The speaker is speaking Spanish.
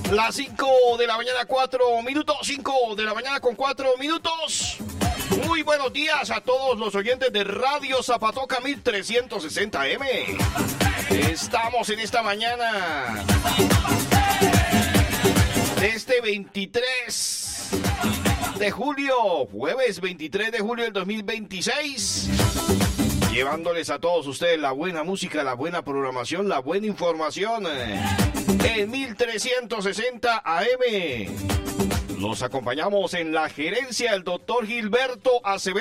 Las 5 de la mañana, 4 minutos. 5 de la mañana con 4 minutos. Muy buenos días a todos los oyentes de Radio Zapatoca 1360M. Estamos en esta mañana de este 23 de julio, jueves 23 de julio del 2026. Llevándoles a todos ustedes la buena música, la buena programación, la buena información en 1360 AM. Los acompañamos en la gerencia el doctor Gilberto Acevedo.